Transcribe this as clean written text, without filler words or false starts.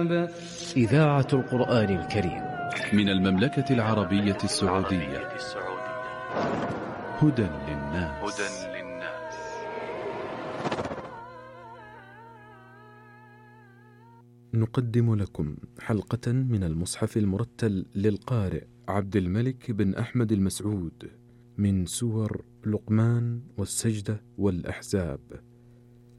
الأحزاب. إذاعة القرآن الكريم من المملكة العربية السعودية. هدى للناس. نقدم لكم حلقة من المصحف المرتل للقارئ عبد الملك بن أحمد المسعود من سور لقمان والسجدة والأحزاب.